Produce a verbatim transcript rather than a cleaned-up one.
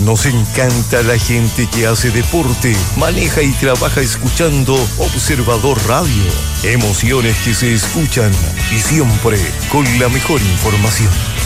Nos encanta la gente que hace deporte, maneja y trabaja escuchando Observador Radio. Emociones que se escuchan y siempre con la mejor información.